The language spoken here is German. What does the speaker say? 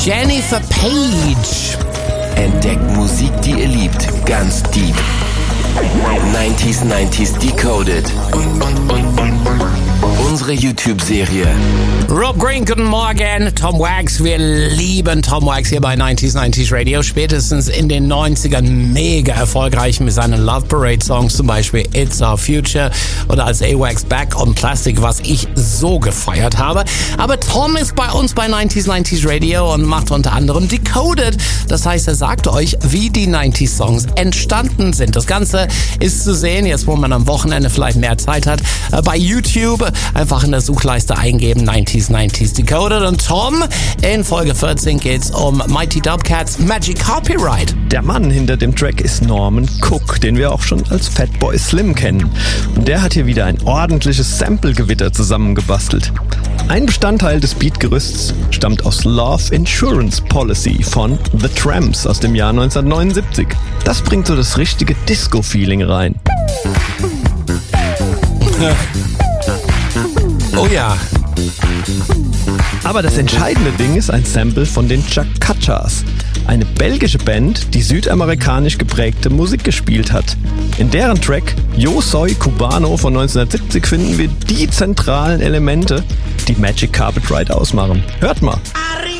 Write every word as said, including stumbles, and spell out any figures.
Jennifer Page. Entdeckt Musik, die ihr liebt, ganz deep. neunziger neunzig Decoded. Unsere YouTube-Serie. Rob Green, guten Morgen. Tom Wax, wir lieben Tom Wax hier bei neunziger neunzig Radio. Spätestens in den neunzigern mega erfolgreich mit seinen Love Parade Songs, zum Beispiel It's Our Future oder als A-Wax Back on Plastic, was ich so gefeiert habe. Aber Tom ist bei uns bei neunziger neunzig Radio und macht unter anderem Decoded. Das heißt, er sagt euch, wie die neunzig Songs entstanden sind. Das Ganze ist zu sehen, jetzt wo man am Wochenende vielleicht mehr Zeit hat, bei YouTube. Einfach in der Suchleiste eingeben, neunziger neunzig Decoded. Und Tom, in Folge vierzehn geht's um Mighty Dubcats Magic Copyright. Der Mann hinter dem Track ist Norman Cook, den wir auch schon als Fatboy Slim kennen. Und der hat hier wieder ein ordentliches Sample-Gewitter zusammengebastelt. Ein Bestandteil des Beatgerüsts stammt aus Love Insurance Policy von The Tramps aus dem Jahr neunzehnhundertneunundsiebzig. Das bringt so das richtige Disco-Feeling rein. Oh ja. Aber das entscheidende Ding ist ein Sample von den Chakachas, eine belgische Band, die südamerikanisch geprägte Musik gespielt hat. In deren Track Yo Soy Cubano von neunzehnhundertsiebzig finden wir die zentralen Elemente, die Magic Carpet Ride ausmachen. Hört mal.